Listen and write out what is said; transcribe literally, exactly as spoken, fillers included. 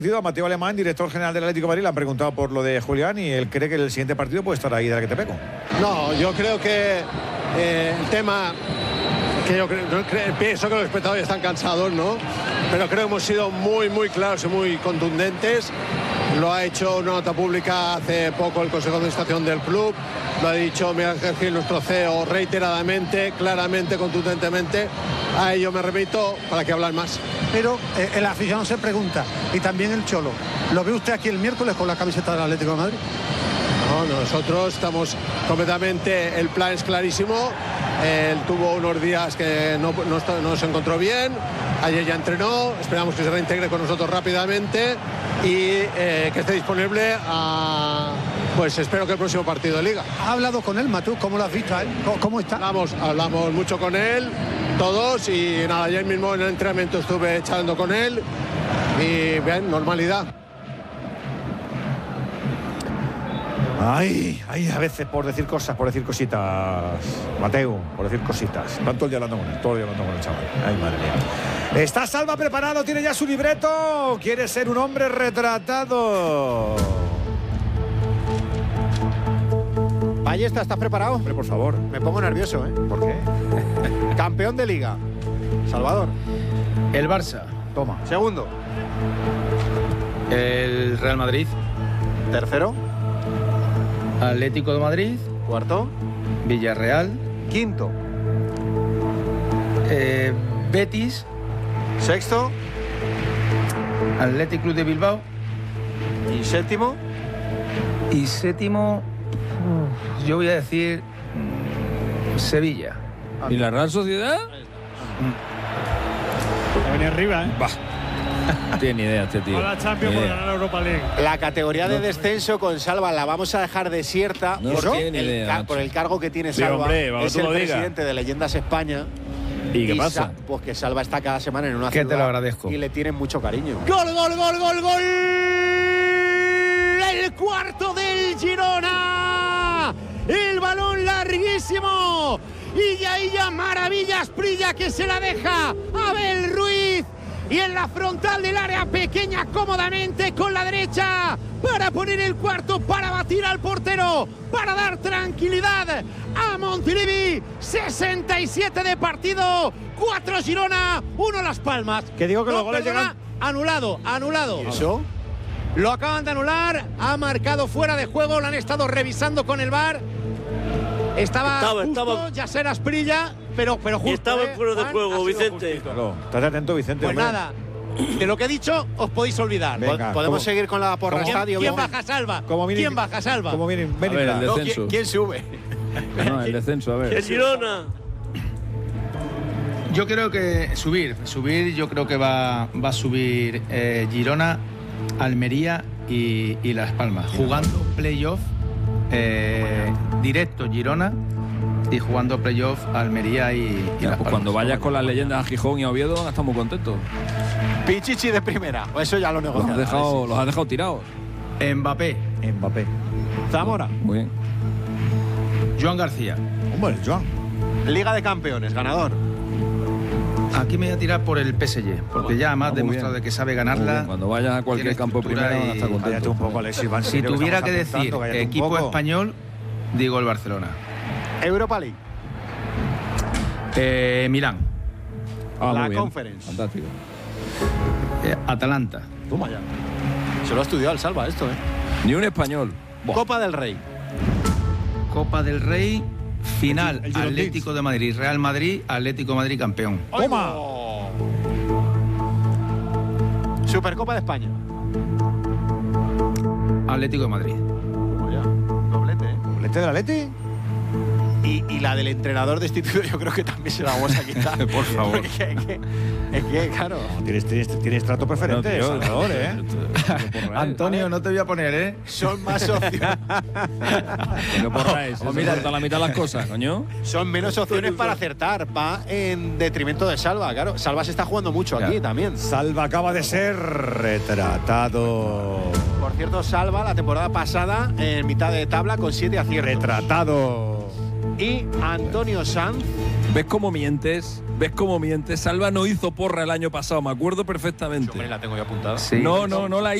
A Mateo Alemán, director general del Atlético de Madrid, le han preguntado por lo de Julián y él cree que el siguiente partido puede estar ahí de la que te pego. No, yo creo que eh, el tema, que yo creo, no, creo, pienso que los espectadores están cansados, ¿no? Pero creo que hemos sido muy, muy claros y muy contundentes. Lo ha hecho una nota pública hace poco el Consejo de Administración del club. Lo ha dicho Miguel Ángel Gil, nuestro C E O, reiteradamente, claramente, contundentemente. A ello me remito, para que hablar más. Pero eh, el aficionado se pregunta, y también el Cholo, ¿lo ve usted aquí el miércoles con la camiseta del Atlético de Madrid? No, nosotros estamos completamente, el plan es clarísimo. Él tuvo unos días que no, no, no se encontró bien, ayer ya entrenó, esperamos que se reintegre con nosotros rápidamente y eh, que esté disponible a, pues espero que el próximo partido de Liga. ¿Ha hablado con él, Matú? ¿Cómo lo has visto a él? ¿Cómo, cómo está? Hablamos, hablamos mucho con él, todos, y nada, ayer mismo en el entrenamiento estuve charlando con él y bien, normalidad. Ay, ay, a veces por decir cosas, por decir cositas, Mateo, por decir cositas. Tanto el día hablando con él, todo el día hablando con el chaval. Ay, madre mía. ¿Está Salva preparado? ¿Tiene ya su libreto? ¿Quiere ser un hombre retratado? Ballesta, ¿estás preparado? Hombre, por favor. Me pongo nervioso, ¿eh? ¿Por qué? Campeón de Liga. Salvador. El Barça. Toma. Segundo. El Real Madrid. Tercero. Atlético de Madrid. Cuarto. Villarreal. Quinto. Eh, Betis. Sexto. Athletic Club de Bilbao. Y séptimo. Y séptimo, uf, yo voy a decir mmm, Sevilla. ¿Y la Real Sociedad? Va a venir arriba, ¿eh? Bah. No tiene ni idea este tío. A la Champions por ganar la Europa League. La categoría de descenso con Salva la vamos a dejar desierta no por, tiene el, idea, ca por el cargo que tiene sí, Salva. Hombre, es el presidente de Leyendas España. ¿Y qué pasa? Sa pues que Salva está cada semana en una que ciudad. te lo agradezco. Y le tienen mucho cariño. ¡Gol, gol, gol, gol, gol! El cuarto del Girona. El balón larguísimo. Y ya, y ya, maravillas, Prilla que se la deja Abel Ruiz. Y en la frontal del área pequeña, cómodamente con la derecha, para poner el cuarto, para batir al portero, para dar tranquilidad a Montilivi. sesenta y siete de partido, cuatro Girona, uno Las Palmas. Que digo que no, los goles perdona, llegan... Anulado, anulado. ¿Y eso? Lo acaban de anular, ha marcado fuera de juego, lo han estado revisando con el V A R. Estaba, estaba, justo, estaba Yaser Asprilla, pero, pero justo. Y estaba eh, fuera de Juan, juego, Vicente. Claro, estate atento, Vicente. Pues hombre. nada, de lo que he dicho os podéis olvidar. Venga, Podemos ¿cómo? seguir con la porra ¿Cómo? estadio. ¿Quién ¿Cómo? baja, Salva? Como mini- ¿Quién baja, Salva? Como vienen, ven A ver, el y de- No, descenso. ¿quién, quién sube? No, el descenso, a ver. El Girona. Yo creo que subir, subir, yo creo que va, va a subir eh, Girona, Almería y, y Las Palmas, jugando playoff eh, directo Girona y jugando playoff Almería y, y Ya, Las pues Palmas. cuando vayas con las leyendas a Gijón y a Oviedo, estamos contentos. Pichichi de primera. Eso ya lo Los negociamos. has dejado, los has dejado tirados. Mbappé, Mbappé. Zamora. Muy bien. Joan García. Hombre, Joan. Liga de Campeones, ganador. Aquí me voy a tirar por el P S G, porque ya además Ah, ha muy demostrado bien. de que sabe Muy ganarla. bien. Cuando vayas a cualquier tiene campo estructura primero, van a estar y- contentos. Cállate un poco, Alexis. Van, Si que tuviera estamos que decir apuntando, cállate un equipo poco. español, digo el Barcelona. Europa League. Eh, Milán, Ah, la muy bien. Conference. Fantástico. eh, Atalanta, Toma ya. Se lo ha estudiado el Salva esto, ¿eh? Ni un español. Buah. Copa del Rey. Copa del Rey, final, El Girondins. Atlético de Madrid, Real Madrid, Atlético de Madrid campeón. ¡Toma! Supercopa de España. Atlético de Madrid. Toma ya. Doblete, ¿eh? ¿Doblete del Atleti? Y, y la del entrenador destituido yo creo que también se la vamos a quitar. Por favor. Porque es que, es que, claro. No, tienes, tienes, tienes trato preferente, No, tío, Salvador, ¿eh? Antonio, no te voy a poner, ¿eh? Son más opciones. Que no porráis, o eso mira- corta la mitad de las cosas, coño. Son menos opciones para acertar. Va en detrimento de Salva, claro. Salva se está jugando mucho aquí Ya. también. Salva acaba de ser retratado. Por cierto, Salva la temporada pasada en mitad de tabla con siete aciertos. Retratado. Y Antonio Sanz ¿Ves cómo mientes? ¿Ves cómo mientes? Salva no hizo porra el año pasado, me acuerdo perfectamente. Hombre, la tengo yo apuntada. Sí. No, no, no la